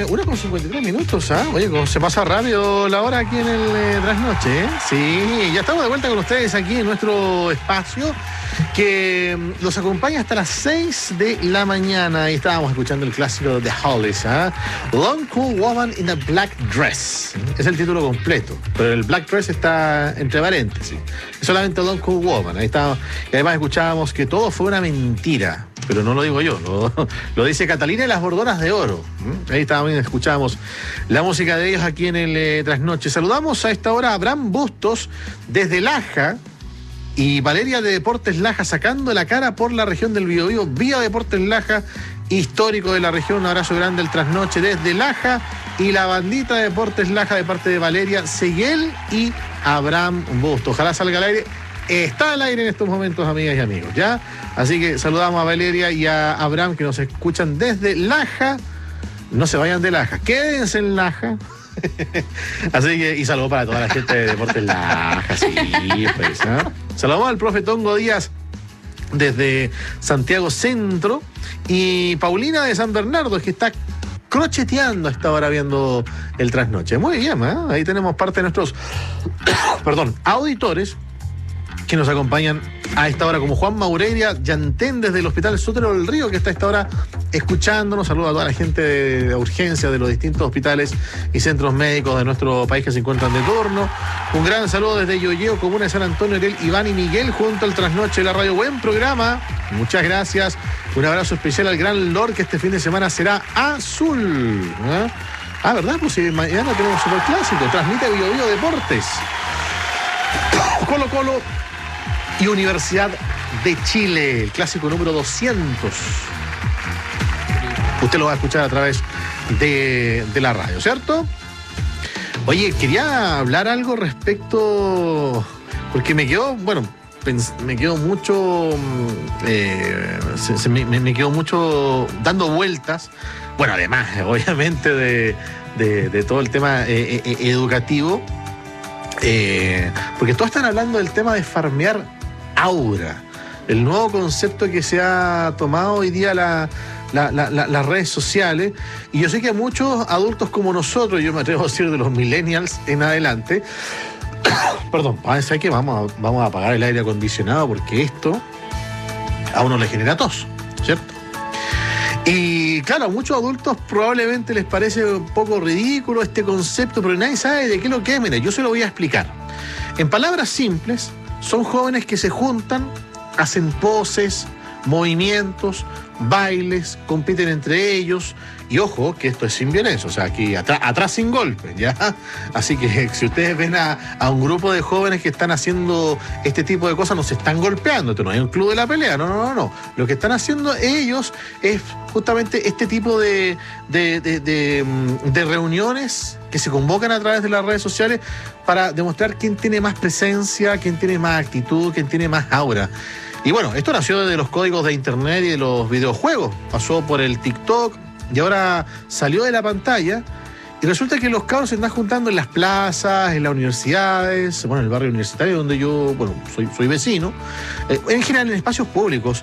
1:53, ¿ah? Oye, se pasa rápido la hora aquí en el Trasnoche, ¿eh? Sí, ya estamos de vuelta con ustedes aquí en nuestro espacio que los acompaña hasta las 6 de la mañana. Y estábamos escuchando el clásico de The Hollies, ¿ah? Long Cool Woman in a Black Dress. Es el título completo, pero el Black Dress está entre paréntesis. Es solamente Long Cool Woman. Ahí está. Y además escuchábamos que todo fue una mentira. Pero no lo digo yo, lo dice Catalina y las Bordonas de Oro. Ahí también escuchamos la música de ellos aquí en el Trasnoche. Saludamos a esta hora a Abraham Bustos desde Laja y Valeria de Deportes Laja sacando la cara por la región del Biobío vía Deportes Laja, histórico de la región. Un abrazo grande al Trasnoche desde Laja y la bandita de Deportes Laja de parte de Valeria Seguel y Abraham Bustos. Ojalá salga al aire. Está al aire en estos momentos, amigas y amigos, ¿ya? Así que saludamos a Valeria y a Abraham que nos escuchan desde Laja. No se vayan de Laja, quédense en Laja. Así que, y saludos para toda la gente de Deportes Laja, sí, pues, ¿eh? Saludamos al profe Tongo Díaz desde Santiago Centro y Paulina de San Bernardo, que está crocheteando a esta hora viendo el Trasnoche. Muy bien, ¿eh? Ahí tenemos parte de nuestros auditores que nos acompañan a esta hora, como Juan Maureira Yantén desde el Hospital Sotero del Río, que está a esta hora escuchándonos. Saludos a toda la gente de urgencia de los distintos hospitales y centros médicos de nuestro país que se encuentran de turno. Un gran saludo desde Yoyeo, comuna de San Antonio, Erel, Iván y Miguel, junto al Trasnoche de la radio. Buen programa, muchas gracias. Un abrazo especial al Gran Lord, que este fin de semana será azul, ¿eh? Ah, ¿verdad? Pues si mañana tenemos superclásico, transmite Biobío Deportes, Colo Colo y Universidad de Chile, el clásico número 200. Usted lo va a escuchar a través de la radio, ¿cierto? Oye, quería hablar algo respecto, porque me quedó, me quedó mucho, me quedó mucho dando vueltas. Bueno, además, obviamente, de todo el tema educativo, porque todos están hablando del tema de farmear aura, el nuevo concepto que se ha tomado hoy día las redes sociales. Y yo sé que muchos adultos como nosotros, yo me atrevo a decir de los millennials en adelante, perdón, ¿sabes qué? Vamos a apagar el aire acondicionado porque esto a uno le genera tos, ¿cierto? Y claro, a muchos adultos probablemente les parece un poco ridículo este concepto, pero nadie sabe de qué es lo que es. Mira, yo se lo voy a explicar. En palabras simples, son jóvenes que se juntan, hacen poses, movimientos, bailes, compiten entre ellos. Y ojo, que esto es sin violencia, o sea, aquí atrás sin golpes, ¿ya? Así que si ustedes ven a un grupo de jóvenes que están haciendo este tipo de cosas, no se están golpeando, esto no es un club de la pelea, no. Lo que están haciendo ellos es justamente este tipo de reuniones que se convocan a través de las redes sociales para demostrar quién tiene más presencia, quién tiene más actitud, quién tiene más aura. Y bueno, esto nació desde los códigos de internet y de los videojuegos, pasó por el TikTok, y ahora salió de la pantalla y resulta que los cabros se están juntando en las plazas, en las universidades, en el barrio universitario donde yo, soy vecino, en general en espacios públicos.